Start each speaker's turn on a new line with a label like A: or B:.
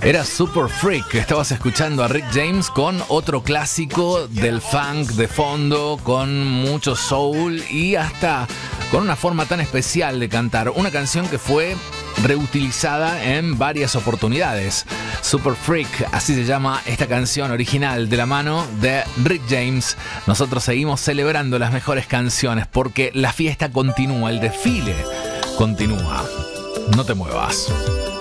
A: Era Super Freak. Estabas escuchando a Rick James con otro clásico del funk de fondo, con mucho soul y hasta con una forma tan especial de cantar. Una canción que fue reutilizada en varias oportunidades. Super Freak, así se llama esta canción original de la mano de Rick James. Nosotros seguimos celebrando las mejores canciones porque la fiesta continúa, el desfile continúa. No te muevas.